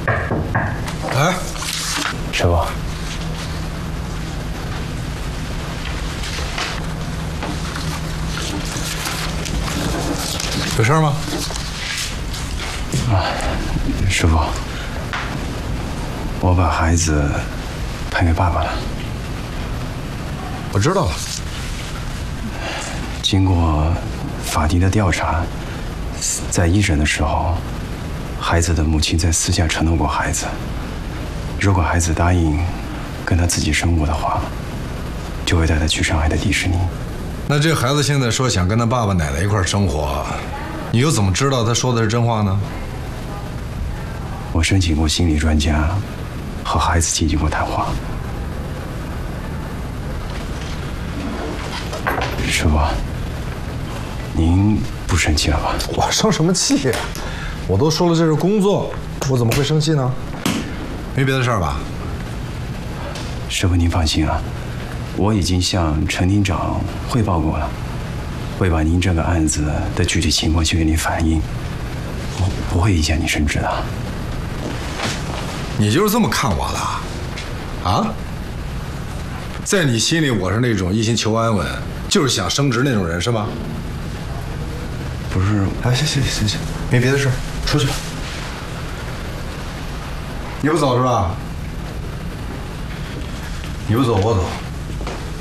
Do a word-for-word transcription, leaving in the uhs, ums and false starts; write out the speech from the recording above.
来， 师傅。 有事吗？ 啊，师傅，我把孩子判给爸爸了。 我知道了。 经过法庭的调查，在一审的时候，孩子的母亲在私下承诺过孩子，如果孩子答应跟他自己生活的话，就会带他去上海的迪士尼。 那这孩子现在说想跟他爸爸奶奶一块生活，你又怎么知道他说的是真话呢？ 我申请过心理专家，和孩子进行过谈话。师傅，您不生气了吧？ 我生什么气呀？我都说了这是工作，我怎么会生气呢？没别的事儿吧？ 师傅您放心啊，我已经向陈厅长汇报过了，会把您这个案子的具体情况去给您反映，不不会影响你升职的。 你就是这么看我的，啊？在你心里我是那种一心求安稳，就是想升职那种人是吗？ 不是， 哎，行行行行，没别的事，出去吧。你不走是吧？你不走我走。